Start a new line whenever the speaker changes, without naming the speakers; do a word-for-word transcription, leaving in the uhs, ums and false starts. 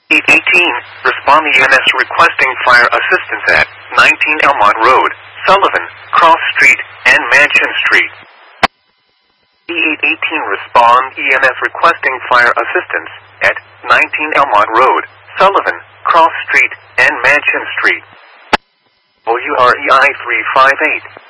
eight eighteen, respond E M S requesting fire assistance at nineteen Elmont Road, Sullivan, Cross Street, and Mansion Street. E eight eighteen, respond E M S requesting fire assistance at nineteen Elmont Road, Sullivan, Cross Street, and Mansion Street. O U R E I three five eight.